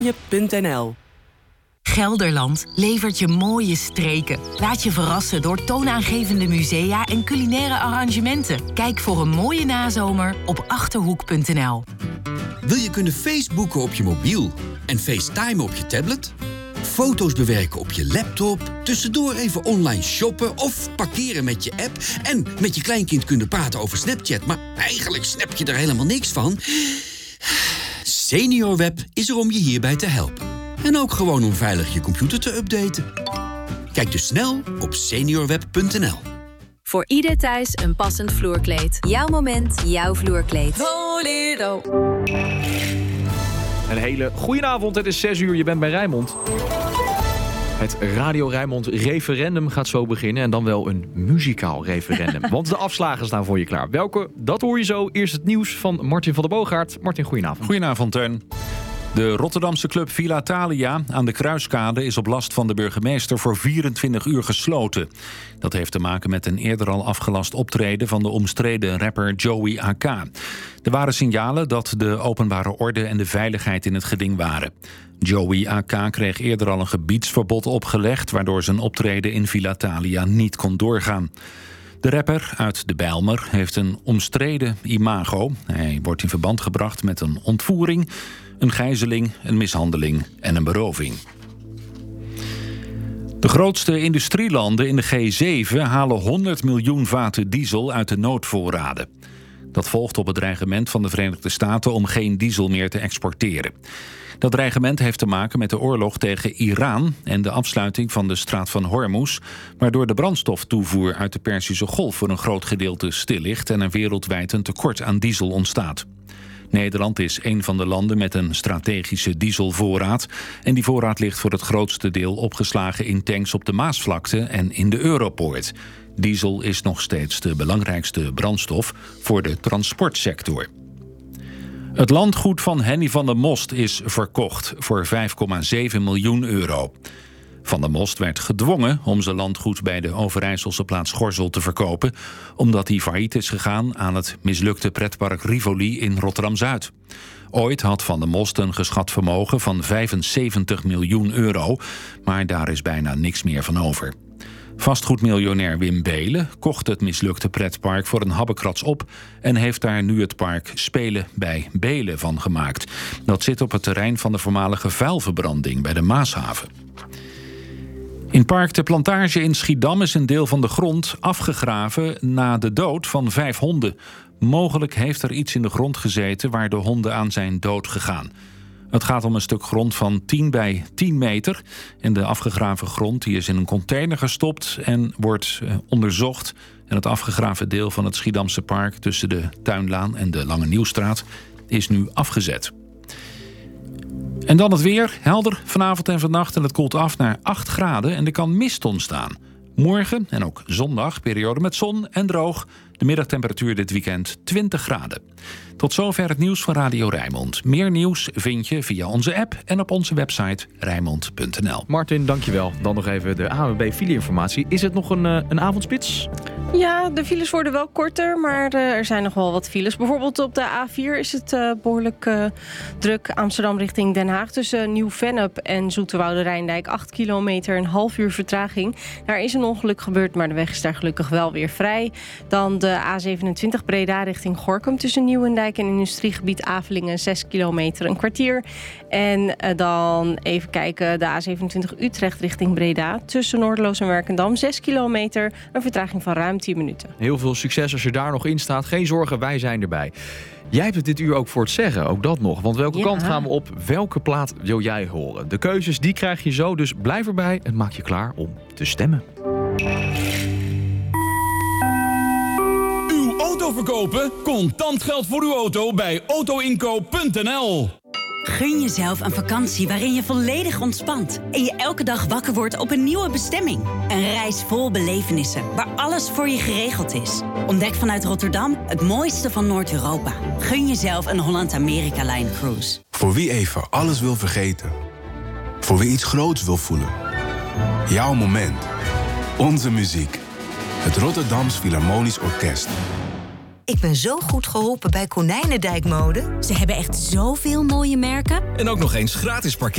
Oranje.nl. Gelderland levert je mooie streken. Laat je verrassen door toonaangevende musea en culinaire arrangementen. Kijk voor een mooie nazomer op Achterhoek.nl. Wil je kunnen Facebooken op je mobiel en FaceTime op je tablet? Foto's bewerken op je laptop, tussendoor even online shoppen of parkeren met je app en met je kleinkind kunnen praten over Snapchat, maar eigenlijk snap je er helemaal niks van? SeniorWeb is er om je hierbij te helpen. En ook gewoon om veilig je computer te updaten. Kijk dus snel op seniorweb.nl. Voor ieder thuis een passend vloerkleed. Jouw moment, jouw vloerkleed. Volero. Een hele goedenavond, het is 6 uur, je bent bij Rijnmond. Het Radio Rijnmond referendum gaat zo beginnen. En dan wel een muzikaal referendum. Want de afslagen staan voor je klaar. Welke? Dat hoor je zo. Eerst het nieuws van Martin van der Boogaard. Martin, goedenavond. Goedenavond, Teun. De Rotterdamse club Villa Thalia aan de Kruiskade is op last van de burgemeester voor 24 uur gesloten. Dat heeft te maken met een eerder al afgelast optreden van de omstreden rapper Joey AK. Er waren signalen dat de openbare orde en de veiligheid in het geding waren. Joey AK kreeg eerder al een gebiedsverbod opgelegd, waardoor zijn optreden in Villa Thalia niet kon doorgaan. De rapper uit de Bijlmer heeft een omstreden imago. Hij wordt in verband gebracht met een ontvoering, een gijzeling, een mishandeling en een beroving. De grootste industrielanden in de G7 halen 100 miljoen vaten diesel uit de noodvoorraden. Dat volgt op het dreigement van de Verenigde Staten om geen diesel meer te exporteren. Dat dreigement heeft te maken met de oorlog tegen Iran en de afsluiting van de straat van Hormuz, waardoor de brandstoftoevoer uit de Perzische Golf voor een groot gedeelte stil ligt en er wereldwijd een tekort aan diesel ontstaat. Nederland is een van de landen met een strategische dieselvoorraad. En die voorraad ligt voor het grootste deel opgeslagen in tanks op de Maasvlakte en in de Europoort. Diesel is nog steeds de belangrijkste brandstof voor de transportsector. Het landgoed van Henny van der Most is verkocht voor 5,7 miljoen euro. Van der Most werd gedwongen om zijn landgoed bij de Overijsselse plaats Gorzel te verkopen, omdat hij failliet is gegaan aan het mislukte pretpark Rivoli in Rotterdam-Zuid. Ooit had Van der Most een geschat vermogen van 75 miljoen euro, maar daar is bijna niks meer van over. Vastgoedmiljonair Wim Beelen kocht het mislukte pretpark voor een habbekrats op en heeft daar nu het park Spelen bij Beelen van gemaakt. Dat zit op het terrein van de voormalige vuilverbranding bij de Maashaven. In Park de Plantage in Schiedam is een deel van de grond afgegraven na de dood van 5 honden. Mogelijk heeft er iets in de grond gezeten waar de honden aan zijn dood gegaan. Het gaat om een stuk grond van 10 bij 10 meter. En de afgegraven grond die is in een container gestopt en wordt onderzocht. En het afgegraven deel van het Schiedamse park tussen de Tuinlaan en de Lange Nieuwstraat is nu afgezet. En dan het weer. Helder vanavond en vannacht en het koelt af naar 8 graden en er kan mist ontstaan. Morgen en ook zondag periode met zon en droog. De middagtemperatuur dit weekend 20 graden. Tot zover het nieuws van Radio Rijnmond. Meer nieuws vind je via onze app en op onze website rijnmond.nl. Martin, dankjewel. Dan nog even de ANWB file-informatie. Is het nog een avondspits? Ja, de files worden wel korter, maar er zijn nog wel wat files. Bijvoorbeeld op de A4 is het behoorlijk druk. Amsterdam richting Den Haag tussen Nieuw-Vennep en Zoeterwoude-Rijndijk. 8 kilometer, een half uur vertraging. Daar is een ongeluk gebeurd, maar de weg is daar gelukkig wel weer vrij. Dan de A27 Breda richting Gorinchem tussen Nieuwendijk en industriegebied Avelingen. 6 kilometer, een kwartier. En dan even kijken, de A27 Utrecht richting Breda tussen Noorderloos en Werkendam. 6 kilometer, een vertraging van ruim 10 minuten. Heel veel succes als je daar nog in staat. Geen zorgen, wij zijn erbij. Jij hebt het dit uur ook voor het zeggen, ook dat nog. Want welke kant gaan we op? Welke plaat wil jij horen? De keuzes, die krijg je zo, dus blijf erbij en maak je klaar om te stemmen. Uw auto verkopen? Contant geld voor uw auto bij autoinkoop.nl. Gun jezelf een vakantie waarin je volledig ontspant en je elke dag wakker wordt op een nieuwe bestemming. Een reis vol belevenissen, waar alles voor je geregeld is. Ontdek vanuit Rotterdam het mooiste van Noord-Europa. Gun jezelf een Holland-Amerika-Line cruise. Voor wie even alles wil vergeten. Voor wie iets groots wil voelen. Jouw moment. Onze muziek. Het Rotterdams Philharmonisch Orkest. Ik ben zo goed geholpen bij Konijnendijk Mode. Ze hebben echt zoveel mooie merken. En ook nog eens gratis parkeren.